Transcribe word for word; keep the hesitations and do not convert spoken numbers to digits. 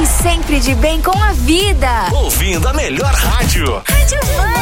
E sempre de bem com a vida. Ouvindo a melhor rádio. Rádio Van.